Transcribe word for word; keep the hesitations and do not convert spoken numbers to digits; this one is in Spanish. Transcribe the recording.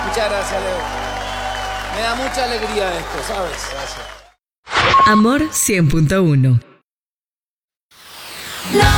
Muchas gracias, Leo. Me da mucha alegría esto, ¿sabes? Gracias. Amor cien punto uno. La